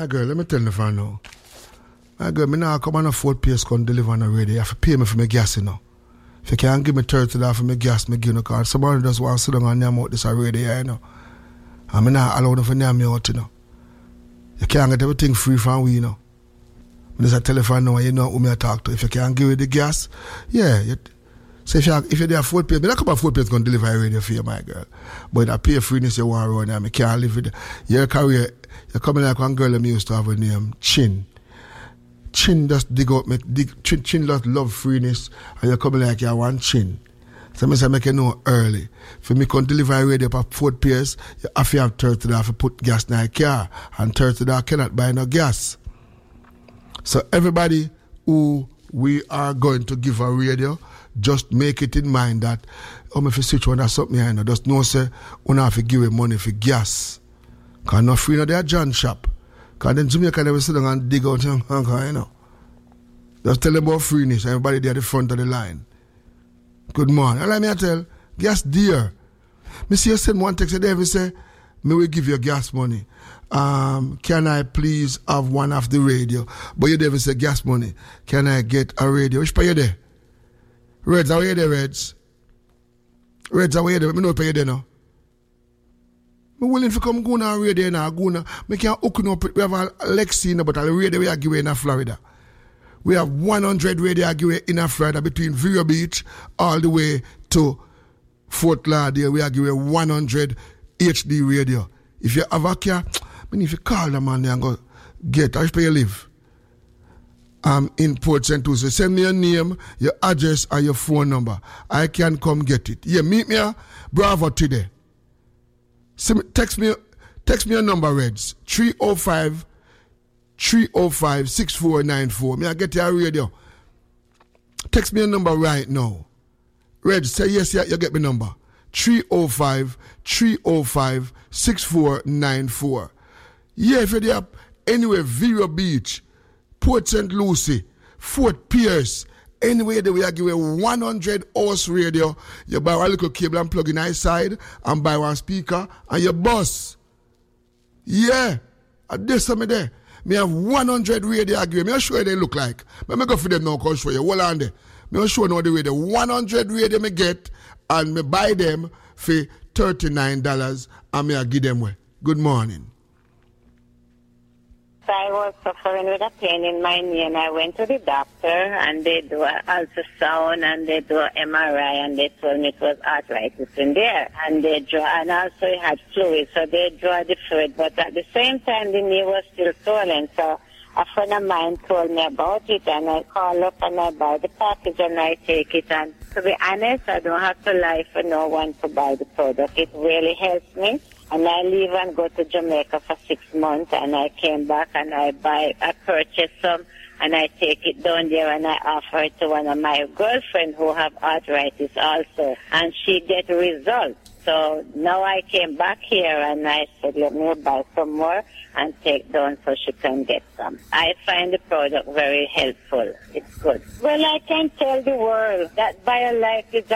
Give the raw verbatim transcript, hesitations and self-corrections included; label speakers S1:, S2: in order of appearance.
S1: My girl, let me tell you for now. My girl, me now come on a Fort Pierce come deliver on a radio. You have to pay me for my gas, you know. If you can't give me thirty dollars for my gas, me give you a card. Somebody just want to sit down and name out this radio, you know. And me not allow them to name me out, you know. You can't get everything free from we, you know. There's a telephone now, you know who me I talk to. If you can't give me the gas, yeah. You, so if, you, if you're there Fort Pierce, me not come on Fort Pierce going to deliver a radio for you, my girl. But I pay freeness you want to run and I can't live with it. Your career, you're coming like one girl that me used to have a name, Chin. Chin just dig up, make dig, Chin, Chin just love freeness, and you're coming like you want Chin. So I say make you know early. For me can deliver a radio for Fort Pierce, you have to have thirty dollars to put gas in your car, and thirty dollars cannot buy no gas. So everybody who we are going to give a radio, just make it in mind that oh, if you switch one or something, I know, just know say you have to give money for gas. Because no free no their John shop. Because then Jamaica never sit down and dig out, you know. Just tell them about freeness. Everybody there at the front of the line. Good morning. And let me tell, gas dear. Me see you send one text today and say, me will give you gas money. Um, can I please have one of the radio? But you never say gas money. Can I get a radio? Which pay you there? Reds, how are you there, Reds? Reds, how are you there? Let me know pay you there now. I'm willing to come go on a radio now. Go now. I can hook you up. We have a Lexi, but a radio we are giving in Florida. We have one hundred radio giveaway in Florida between Vero Beach all the way to Fort Lauderdale. We are giving one hundred H D radio. If you have a car, I mean, if you call the man and go get, how much pay you live? I'm in Port Saint Lucie. Send me your name, your address, and your phone number. I can come get it. Yeah, meet me at Bravo today. Text me, text me your number, Reds. three oh five, three oh five, six four nine four. Me I get your radio. Text me your number right now. Reds, say yes, yeah, you get my number. three oh five, three oh five, six four nine four. Yeah, if you're there, anyway, Vero Beach, Port Saint Lucie, Fort Pierce, anyway, they will give you one hundred horse radio. You buy a little cable and plug in the side and buy one speaker and your bus. Yeah, at this time there, me have one hundred radio agree. Me show you they look like. But me go for them now, I'll show you. Hold on there. Me show you now the radio. one hundred radio me get and me buy them for thirty-nine dollars and me I give them away. Good morning.
S2: I was suffering with a pain in my knee and I went to the doctor and they do an ultrasound and they do an M R I and they told me it was arthritis in there. And they draw, and also it had fluid, so they draw the fluid. But at the same time, the knee was still swollen. So a friend of mine told me about it and I call up and I buy the package and I take it. And to be honest, I don't have to lie for no one to buy the product. It really helps me. And I leave and go to Jamaica for six months and I came back and I buy, I purchase some and I take it down there and I offer it to one of my girlfriends who have arthritis also. And she get results. So now I came back here and I said, let me buy some more and take down so she can get some. I find the product very helpful. It's good. Well, I can tell the world that BioLife is